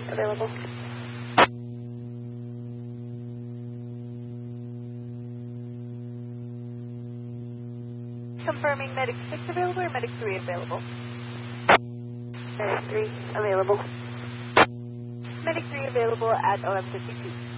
available. Confirming Medic 6 available or Medic 3 available? Medic 3 available. Medic 3 available at OM52.